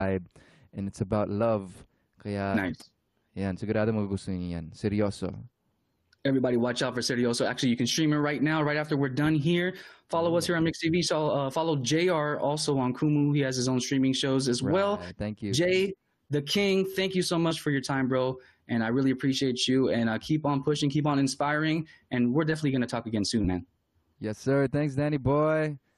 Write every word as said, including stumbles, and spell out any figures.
vibe, and it's about love. Kaya, Nice. yan, sigurado magugustuhan niyo yan. Seryoso. Everybody, watch out for Serioso. Actually, you can stream it right now, right after we're done here. Follow us Yeah. here on Mix T V. So uh, follow J R also on Kumu. He has his own streaming shows as well. Right. Thank you. Jay, the King, thank you so much for your time, bro. And I really appreciate you. And uh, keep on pushing, keep on inspiring. And we're definitely going to talk again soon, man. Yes, sir. Thanks, Danny boy.